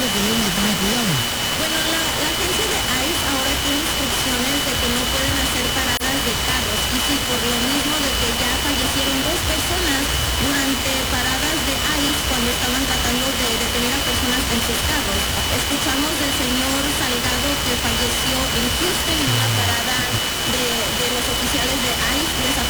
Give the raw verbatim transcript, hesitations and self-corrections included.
lo que deben de tener cuidado? Bueno, la, la agencia de ICE ahora tiene instrucciones de que no pueden hacer paradas de carros. Y sí, por lo mismo de que ya fallecieron dos personas durante paradas de ICE cuando estaban tratando de detener a personas en sus carros. Escuchamos del señor Salgado que falleció en Houston en una parada de, de los oficiales de ICE.